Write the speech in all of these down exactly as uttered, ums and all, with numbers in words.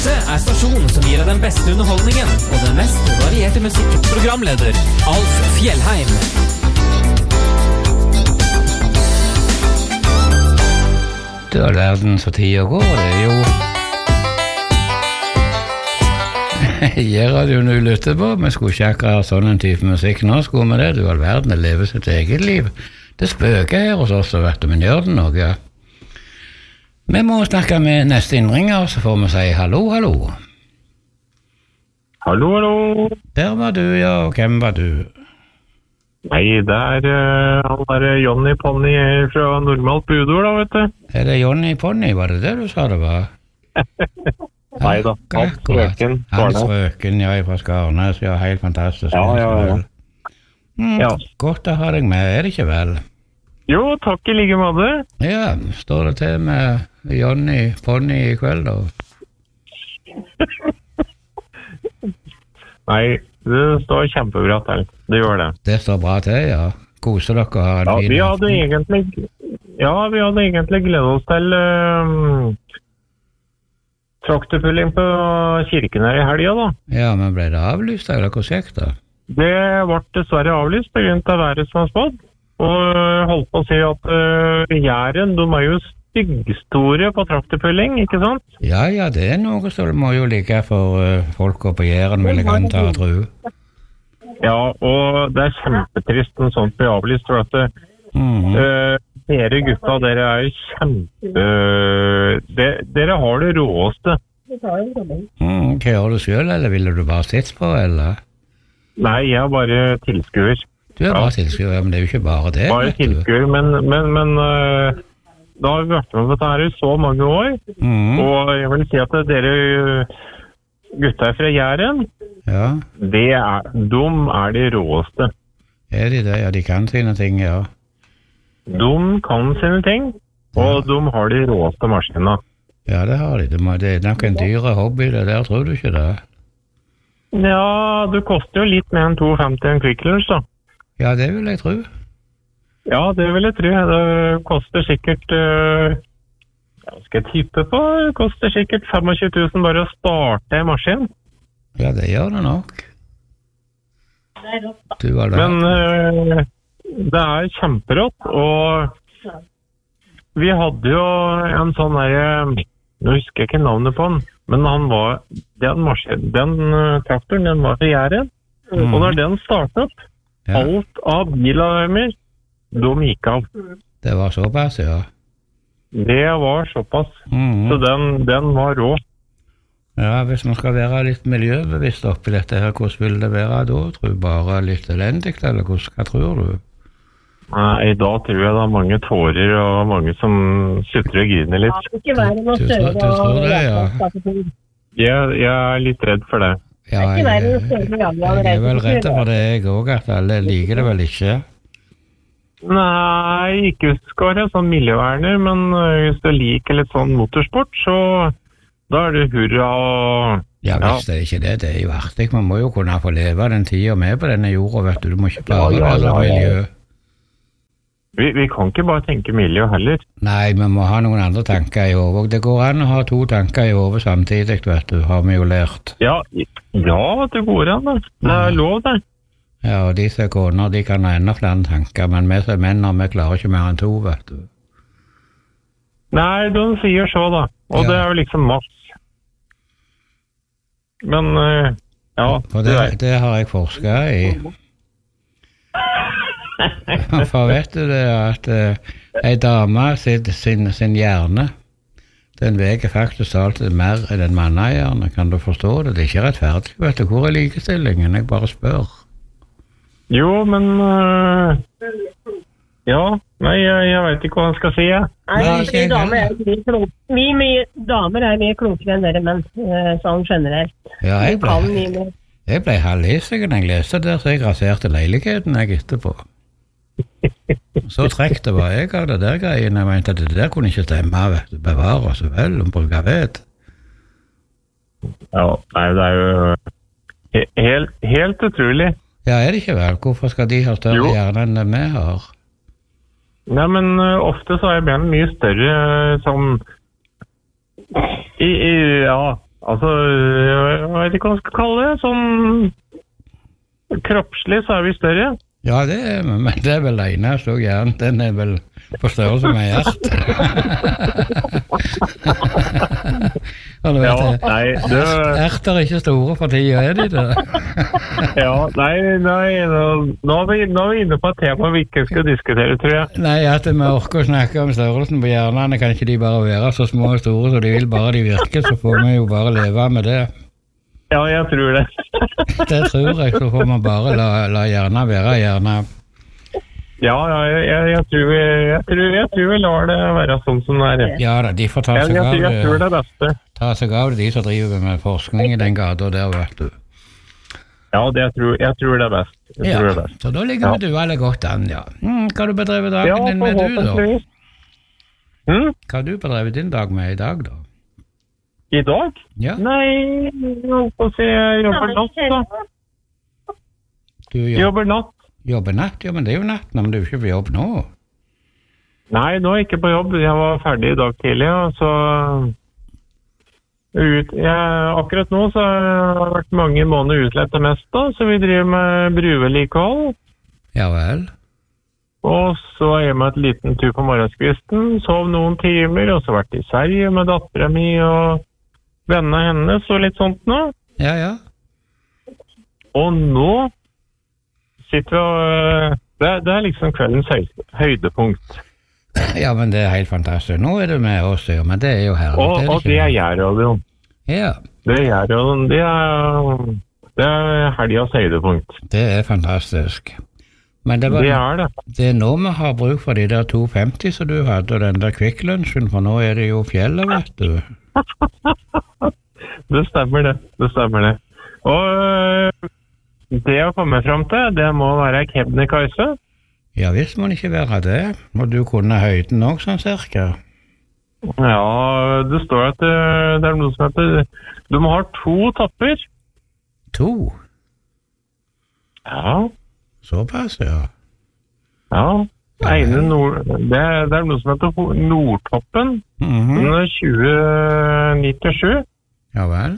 Dette er stasjonen som gir deg den beste underholdningen og den mest varierte musikk. Programleder Alf Fjellheim. Det er verden så tida går, det er jo gjør at du nå lytter på. Vi skulle ikke akkurat ha sånn en type musikk nå, skulle vi det? Du all verden, det lever sitt eget liv. Det spøker her hos oss, vet du, men gjør det noe, ja. Vi må snakke med neste innringer, så får vi si hallo, hallo. Hallo, hallo. Der var du, ja, og hvem var du? Nei, det er uh, han der Johnny Pony fra Normalt Budor, da, vet du. Er det Johnny Pony, var det det du sa det var? Nei da, Hans Røken. Hans Røken, ja, fra Skarnes, ja, helt fantastisk. Ja, ja, ja. Mm, ja. Godt å ha deg med, er det ikke vel? Jo, takk i like måte. Ja, står det til med Johnny Pony i kveld, da? Nei, det står kjempebra til. Det gjør det. Det står bra til, ja. Koser dere og har en ja, fin... Vi hadde egentlig, ja, vi hadde egentlig gledet oss til uh, traktorpulling på kirken her i helga, da. Ja, men ble det avlyst, eller hva kjekt da? Det ble dessverre avlyst på grunn av været som var spådd. Og holdt på å si at uh, Jæren, de er jo styggstore på traktorpulling, ikke sant? Ja, ja, det er noe som må jo ligge for uh, folk på Jæren, vil jeg anta og tro. Ja, og det er kjempetrist når sånt blir avlyst, for at mm-hmm. uh, dere gutta, dere er kjempe... Uh, de, dere har det råeste. Mm, hva gjør du selv, eller ville du bare sitte på, eller? Nei, jeg er bare tilskuer. Du er bare ja. tilskuer, men det er jo ikke bare det. Bare tilskuer, men, men, men uh, da har vi vært med på dette her i så mange år, mm. og jeg vil si at dere gutta fra Jæren, ja. det er, de er de råeste. Er de det? Ja, de kan sine ting, ja. De kan sine ting, og ja. De har de råeste maskinene. Ja, det har de. Det er nok en dyre hobby, det der, tror du ikke det? Ja, det koster jo litt mer enn to femti en Quick Lunch, da. Ja, det vil jeg tro. Ja, det vil jeg tro. Det koster sikkert, uh, hva skal jeg tippe på? Det koster sikkert tjuefem tusen bare å starte en maskin. Ja, det gjør det nok. Du var der. Men uh, det er kjemperått, og vi hadde jo en sånn der, nå husker jeg ikke navnet på den, men han var, den, maskin, den uh, traktoren, den var til Jæren, mm. og når den startet opp, ja. Alt av bilalarmer, de gikk av. Det var såpass, ja. Det var såpass, mm. så den, den var rå. Ja, hvis man skal være litt miljøbevisst oppi dette her, hvordan vil det være da? Tror du bare litt elendig, eller hvordan, hva tror du? Nei, da tror jeg det er mange tårer og mange som sutrer og griner litt. Ja, ikke være noe du, du, du tror det, ja. Jeg, jeg er litt redd for det. Ja, jeg, jeg, jeg er vel redd for det jeg også, at alle liker det vel ikke. Nei, ikke skal være sånn miljøverner, men hvis du liker litt sånn motorsport, så da er det hurra og... Ja, hvis det er ikke det, det er jo artig. Man må jo kunne få leve den tiden med på denne jorda, vet du. Du må ikke bare ja, ja, være miljø. Vi, vi kan ikke bare tenke miljø heller. Nei, vi må ha noen andre tanker i hodet. Og det går an å ha to tanker i hodet samtidig, vet du, har vi jo lært. Ja, ja det går an, det. Det er lov, det. Ja, og disse koner, de kan ha enda flere tanker, men vi som menn, vi klarer ikke mer enn to, vet du. Nei, de sier så, da. Og ja. Det er jo liksom maks. Men, uh, ja. For det, det har jeg forsket i. For vet du det at uh, en dame sin, sin, sin hjerne, den veger faktisk alltid mer enn en mannehjerne, kan du forstå det? Det er ikke rettferdig, vet du. Hvor er likestillingen? Jeg bare spør. Jo, men uh, ja, nei, jeg, jeg vet ikke hva jeg skal si. Ja. Nei, vi damer er mye klok. Vi, vi damer er mye klokere enn dere menn, sånn generelt. Ja, jeg ble, jeg ble halvhissig når jeg leste der, så jeg raserte leiligheten jeg etterpå. Så trekte var jeg av det der greien. Jeg mente at det der kunne ikke stemme, vet du. Bevare så vel, om bruker vet. Ja, nei, det er jo helt, helt utrolig. Ja, er det ikke vel? Hvorfor skal de ha større hjerne enn vi har? Nei, men uh, ofte så er ben mye større uh, som i, i, ja, Altså, jeg vet ikke hva jeg skal kalle det, sånn kroppslig så er vi større. Ja, det er, men det er vel det eneste og hjernen, den er vel på størrelse med hjert. Og du vet, Ja, nei, du... erter er ikke store for tida, er de det? Ja, nei, nei, nå, nå, er vi, nå er vi inne på et tema vi ikke skal diskutere, tror jeg. Nei, at vi orker å snakke om størrelsen på hjernene, kan ikke de bare være så små og store så de vil bare de virke, så får vi jo bare leve med det. Ja, jeg tror det. Det tror jeg, så får man bare la, la hjernen være hjernen. Ja, ja, jeg, jeg, tror vi, jeg, tror, jeg tror vi lar det være sånn som det er. Ja da, de får ta Jeg, seg jeg, av jeg tror det det, er beste. ta seg av det, de som driver med forskning i den gata der, vet du. Ja, det, jeg, tror, jeg tror det er best. Jeg Ja, tror det er best. så da ligger vi du alle godt an, ja. Mm, hva har du bedrevet dagen Ja, din med du, da? forhåpentligvis. Hm? Hva har du bedrevet din dag med i dag, da? I dag? Ja, Nei, jeg holdt på å si, jeg jobber natt, da. du jobb, Jobber natt. jobber natt, ja, men det er jo natt, men du er ikke på jobb nå. Nei, nå er jeg ikke på jobb. Jeg var ferdig i dag tidlig, og så... Ut, jeg, akkurat nå så har det vært mange måneder utslett det meste, så vi driver med bruvedlikehold. Ja vel. Og så er jeg med et liten tur på morgenskvisten, sov noen timer, og så vært i Sverige med datteren min og vennene hennes og litt sånt nå. Ja, ja. Og nå sitter vi og... Det, det er liksom kveldens høy, høydepunkt. Ja, men det er helt fantastisk. Nå er du med oss, ja, men det er jo herlig. Og, og det er Jærradioen. Ja, Det er Jærradioen. Det er, det er helgens høydepunkt. det er fantastisk. Men det, var, Det er det. det er nå vi har bruk for de der to femti som du hadde, og den der kvikklunsjen, for nå er det jo fjellet, vet du. Det stemmer det. Det stemmer det. Og øh, det å komme frem til, det må være Kebnekaise. Ja, hvis man ikke være det, og du kunne høyden også, sånn cirka. Ja, det står at det, det er noe som heter... Du må ha to topper. To? Ja, Såpass, ja. ja. Ene nord, det, det er noe som heter Ho- Nordtoppen. Mhm. Den er tjue nittisju. Ja vel.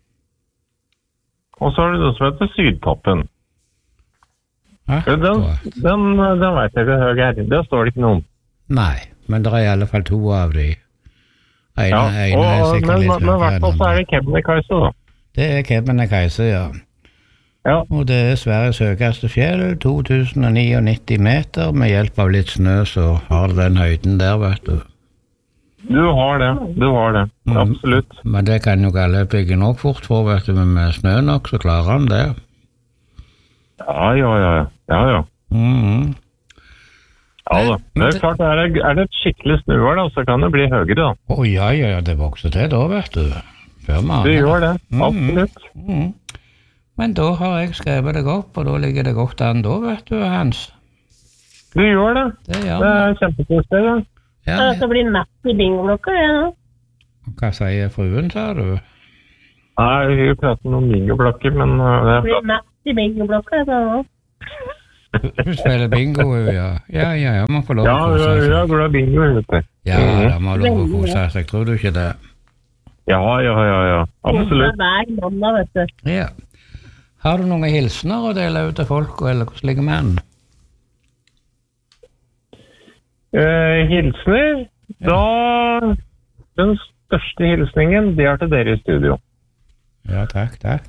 Og så er det noe som heter Sydtoppen. Den, Akkurat. den, den vet jeg ikke høy er. Det står det ikke noe om. Nei, men det er i alle fall to av de. Ene, Ja, ene og, er men, sikkert litt men i hvert fall så er høyere. det Kebnekaise da. Det er Kebnekaise, ja. Ja, Og det er Sveriges høyeste fjell, to tusen nittini meter, med hjelp av litt snø, så har det den høyden der, vet du. du har det. Du har det. Mhm. Absolutt. Men det kan jo alle bygge nok fort for, vet du, men med snø nok, så klarer han det. Ja, ja, ja. Ja, ja. Mhm. Ja da. Det er klart, er det, er det et skikkelig snøvær da, så kan det bli høyere da. Å ja, ja, ja, det vokser til da, vet du. Før man Du aner gjør det. Mhm. Absolutt. Mhm. Men da har jeg skrevet deg opp, og da ligger det godt an da, vet du, Hans. Du gjør det. Det Det gjør vi. er kjempepositivt. Ja. Ja, Ja, så blir natt i bingoblokka, ja. hva sier fruen, sa du? Nei, vi prater om bingoblokker, men uh, det Det er blir natt i bingoblokka, ja. Du spiller bingo, ja. Ja, ja, ja, man får lov Ja, å vi kose har- vi seg. har glad bingo, vet du. Ja, da må lov å kose seg, tror du ikke det? Ja, ja, ja, ja. Absolutt. Hver mandag, vet du. Ja. Har du noen hilsener å dele ut til folk, eller hvordan ligger vi an? Eh, hilsener. Da, den største hilsningen, det er til dere i studio. Ja, takk, takk.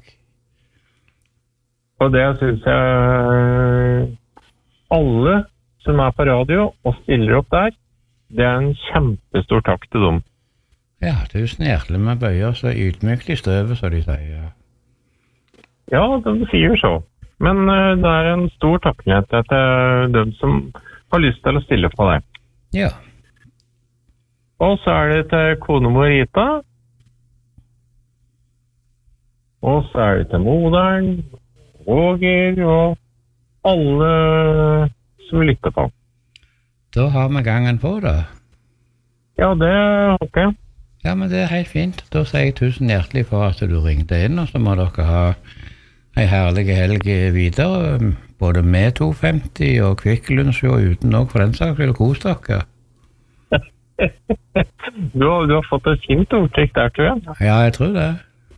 Og det synes jeg alle som er på radio og stiller opp der, det er en kjempestor takk til dem. Ja, tusen hjertelig, vi bøyer oss ydmykt i støvet, så de sier. Ja, de sier så. Men eh, det er en stor takknemlighet til dem som har lyst til å stille på deg. Ja, Og så er det til konemor Rita. Og så er det til moderen, Roger og alle som lytter på. da har vi gangen på det. Ja, det håper jeg. Ja, men det er helt fint. Da sier jeg tusen hjertelig for at du ringte inn, og så må dere ha en herlig helg videre, både med to femti og kvikklunsj og uten også, for den saks vil kose dere. Du har, du har fått et fint ordtrykk der, tror jeg. Ja, jeg tror det.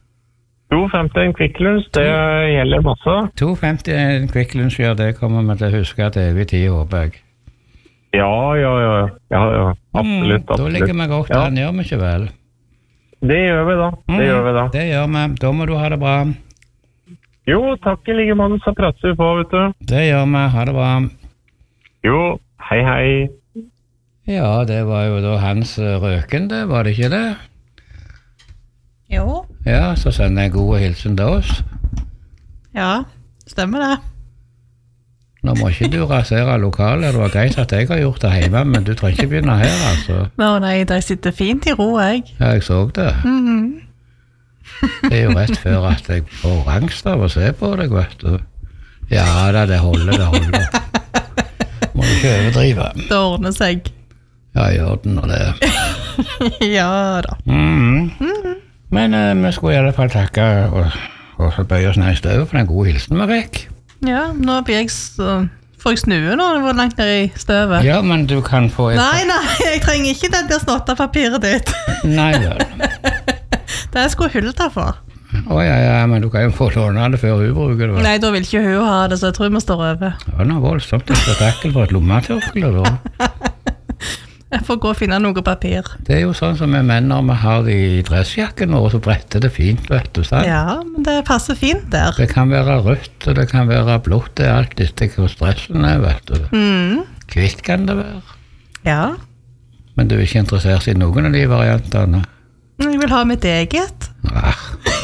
to femti en Kvikk Lunsj, det gjelder masse. to femti en Kvikk Lunsj, ja, det kommer vi til å huske til evig tid, håper jeg. Ja, ja, ja. Ja, ja. Absolutt, absolutt. Da ligger vi godt ja. an, gjør vi ikke vel? Det gjør vi da, det mm, gjør vi da. Det gjør vi, da må du ha det bra. Jo, takk i like måte, så prater vi på, vet du. Det gjør vi, ha det bra. Jo, hei hei. Ja, det var jo da hans røken, det var det ikke det? Jo. Ja, så sender jeg gode hilsen til oss. Ja, stemmer det. Nå må ikke du rasere lokalet, det var greit at jeg har gjort det hjemme, men du trenger ikke begynne her, altså. Nå, nei, de sitter fint i ro, jeg. Ja, jeg så det. Mhm. Det er jo rett før at jeg får angst av å se på deg, vet du. Ja, da, det holder, det holder. Må du ikke overdrive. Det ordner seg. Ja, i orden og det. Ja da. Mhm. Mhm. Men uh, vi skulle i alle fall takke og, og så bøye oss ned i støvet for den gode hilsen vi fikk. Ja, nå blir jeg så... Får jeg snue nå? Det var langt ned i støvet. Ja, men du kan få et... Nei, nei, jeg trenger ikke det der snotta papiret ditt. Nei vel. Det er skulle Hulda for. Å ja, ja, men du kan jo få låne det før hun bruker det. Nei, da vil ikke hun ha det, så jeg tror vi står over. Det var noe voldsomt et spektakel for et lommetørkle da. Jeg får gå og finne noe papir. Det er jo sånn som vi menn når vi har det i dressjakken vår, så bretter det fint, vet du, sant? Ja, men det passer fint der. Det kan være rødt, og det kan være blått, det er alt etter hvor stressen er, vet du. Mm. Kvitt kan det være. Ja. Men du er ikke interessert i noen av de variantene? Jeg vil ha mitt eget. Ah.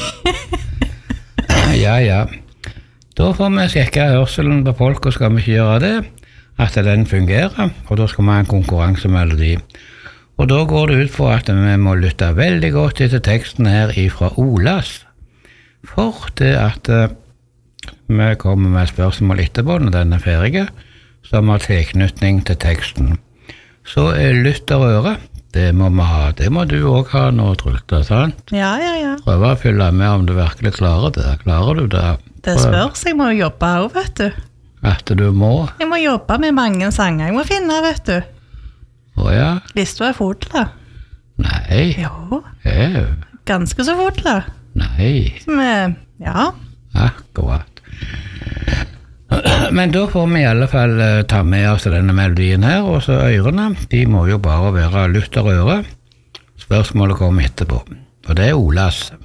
Ja, ja. Da får vi sjekke hørselen på folk, og skal vi ikke gjøre det, at den fungerer, og da skal vi ha en konkurransemelodi. Og da går det ut på at vi må lytte veldig godt etter teksten her ifra Olas. For det at uh, vi kommer med spørsmål etterpå når den er ferdig, som har tilknytning til teksten. Så uh, lytt og røre, det må vi ha. Det må du også ha nå, Trulte, sant? Ja, ja, ja. Prøv å fylle med om du virkelig klarer det. Klarer du det? Det spørs, jeg må jobbe også, vet du. At du må? Jeg må jobbe med mange sanger. Jeg må finne, vet du. Åja? Lista er fotla. Nei. Jo. Jau. Ganske så fotla. Nei. Som er, ja. Akkurat. Men da får vi i alle fall uh, ta med oss denne melodien her, og så ørene, de må jo bare være lutt og røre. Spørsmålet kommer etterpå. Og det er Olas.